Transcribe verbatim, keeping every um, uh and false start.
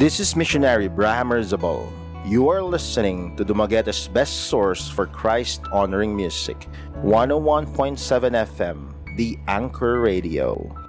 This is missionary Braham Zabal. You are listening to Dumagueta's best source for Christ-honoring music, one oh one point seven F M, The Anchor Radio.